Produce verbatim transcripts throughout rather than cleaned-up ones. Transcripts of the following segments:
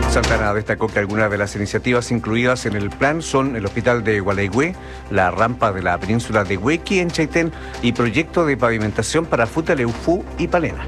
Santana destacó que algunas de las iniciativas incluidas en el plan son el hospital de Gualeguay, la rampa de la península de Huequi en Chaitén y proyecto de pavimentación para Futaleufú y Palena.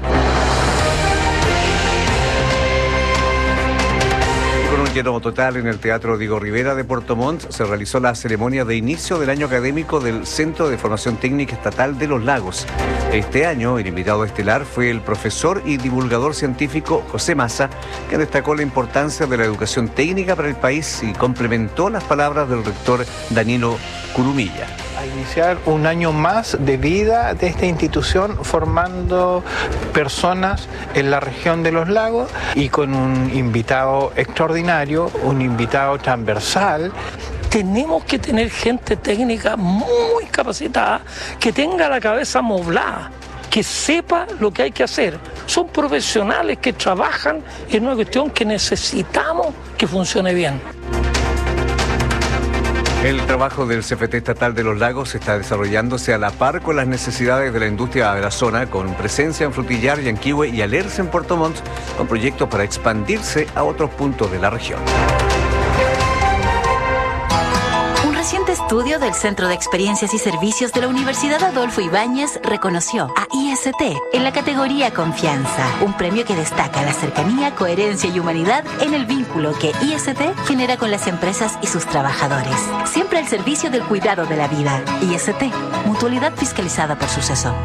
Con un lleno total en el Teatro Diego Rivera de Puerto Montt se realizó la ceremonia de inicio del año académico del Centro de Formación Técnica Estatal de Los Lagos. Este año, el invitado estelar fue el profesor y divulgador científico José Massa, que destacó la importancia de la educación técnica para el país y complementó las palabras del rector Danilo Curumilla. A iniciar un año más de vida de esta institución formando personas en la región de Los Lagos y con un invitado extraordinario, un invitado transversal. Tenemos que tener gente técnica muy capacitada, que tenga la cabeza amoblada, que sepa lo que hay que hacer. Son profesionales que trabajan en una cuestión que necesitamos que funcione bien. El trabajo del C F T Estatal de Los Lagos está desarrollándose a la par con las necesidades de la industria de la zona, con presencia en Frutillar, Yanquihue y Alerce en Puerto Montt, con proyectos para expandirse a otros puntos de la región. Un reciente estudio del Centro de Experiencias y Servicios de la Universidad Adolfo Ibáñez reconoció a I S T en la categoría Confianza, un premio que destaca la cercanía, coherencia y humanidad en el vínculo que I S T genera con las empresas y sus trabajadores. Siempre al servicio del cuidado de la vida. I S T, mutualidad fiscalizada por Suceso.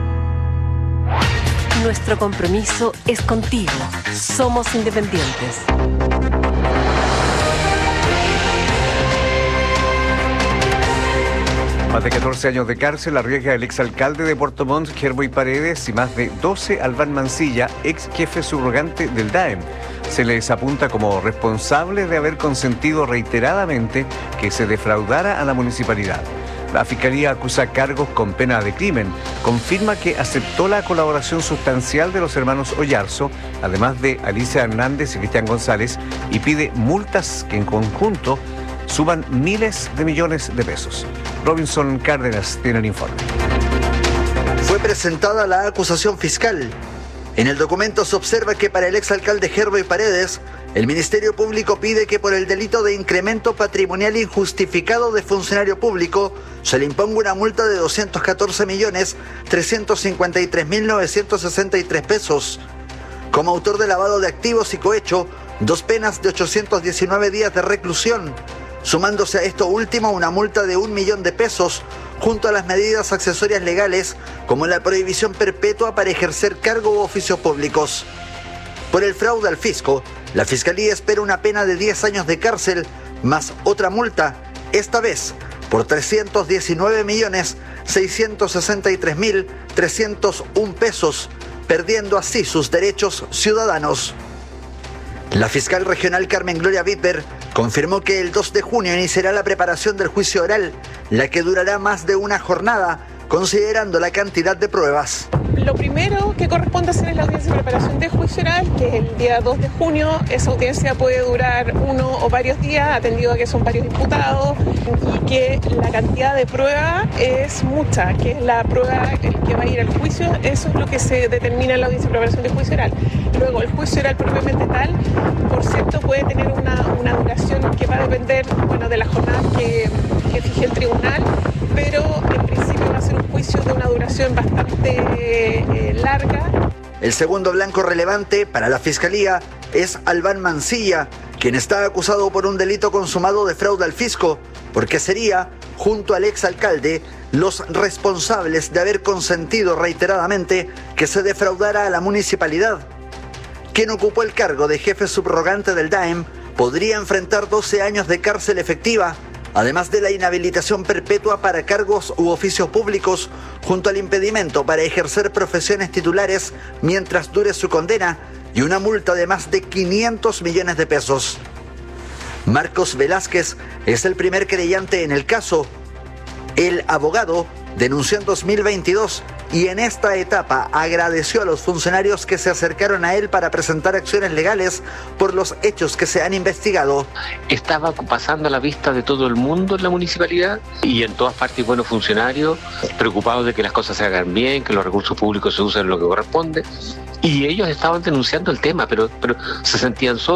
Nuestro compromiso es contigo. Somos independientes. Más de catorce años de cárcel arriesga el exalcalde de Puerto Montt, Gerboy Paredes, y más de doce Albán Mancilla, ex jefe subrogante del D A E M. Se les apunta como responsables de haber consentido reiteradamente que se defraudara a la municipalidad. La Fiscalía acusa cargos con pena de crimen. Confirma que aceptó la colaboración sustancial de los hermanos Oyarzo, además de Alicia Hernández y Cristian González, y pide multas que en conjunto suman miles de millones de pesos. Robinson Cárdenas tiene el informe. Fue presentada la acusación fiscal. En el documento se observa que para el exalcalde Gerboy Paredes, el Ministerio Público pide que por el delito de incremento patrimonial injustificado de funcionario público se le imponga una multa de doscientos catorce millones trescientos cincuenta y tres mil novecientos sesenta y tres pesos. Como autor de lavado de activos y cohecho, dos penas de ochocientos diecinueve días de reclusión, sumándose a esto último una multa de un millón de pesos, junto a las medidas accesorias legales, como la prohibición perpetua para ejercer cargo u oficios públicos. Por el fraude al fisco, la Fiscalía espera una pena de diez años de cárcel, más otra multa, esta vez por trescientos diecinueve millones seiscientos sesenta y tres mil trescientos uno pesos, perdiendo así sus derechos ciudadanos. La fiscal regional Carmen Gloria Viper confirmó que el dos de junio iniciará la preparación del juicio oral, la que durará más de una jornada, considerando la cantidad de pruebas. Lo primero que corresponde hacer es la audiencia de preparación de juicio oral, que es el día dos de junio. Esa audiencia puede durar uno o varios días, atendido a que son varios imputados, y que la cantidad de prueba es mucha, que es la prueba que va a ir al juicio. Eso es lo que se determina en la audiencia de preparación de juicio oral. Luego, el juicio oral propiamente tal, por cierto, puede tener una, una duración que va a depender, bueno, de la jornada que, que fije el tribunal, pero en principio va a ser un juicio de una duración bastante eh, larga. El segundo blanco relevante para la Fiscalía es Albán Mancilla, quien está acusado por un delito consumado de fraude al fisco, porque sería, junto al exalcalde, los responsables de haber consentido reiteradamente que se defraudara a la municipalidad. Quien ocupó el cargo de jefe subrogante del D A E M podría enfrentar doce años de cárcel efectiva, además de la inhabilitación perpetua para cargos u oficios públicos, junto al impedimento para ejercer profesiones titulares mientras dure su condena y una multa de más de quinientos millones de pesos. Marcos Velázquez es el primer querellante en el caso. El abogado denunció en dos mil veintidós y en esta etapa agradeció a los funcionarios que se acercaron a él para presentar acciones legales por los hechos que se han investigado. Estaba pasando a la vista de todo el mundo en la municipalidad y en todas partes buenos funcionarios preocupados de que las cosas se hagan bien, que los recursos públicos se usen en lo que corresponde, y ellos estaban denunciando el tema, pero, pero se sentían solos.